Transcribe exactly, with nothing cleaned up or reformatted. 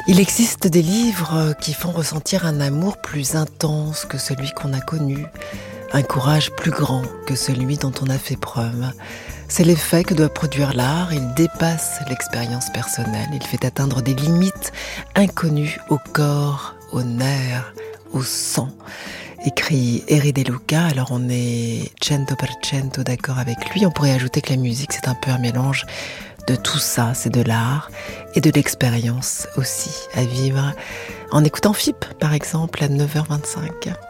Il existe des livres qui font ressentir un amour plus intense que celui qu'on a connu, un courage plus grand que celui dont on a fait preuve. C'est l'effet que doit produire l'art, il dépasse l'expérience personnelle, il fait atteindre des limites inconnues au corps, aux nerfs, au sang. Écrit Erri De Luca, alors on est cento per cento d'accord avec lui. On pourrait ajouter que la musique, c'est un peu un mélange de tout ça, c'est de l'art et de l'expérience aussi à vivre en écoutant F I P par exemple à neuf heures vingt-cinq.